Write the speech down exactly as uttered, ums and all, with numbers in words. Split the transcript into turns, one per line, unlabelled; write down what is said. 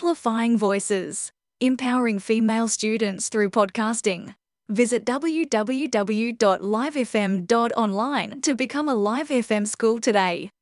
Amplifying voices, empowering female students through podcasting. Visit w w w dot live f m dot online to become a Live F M school today.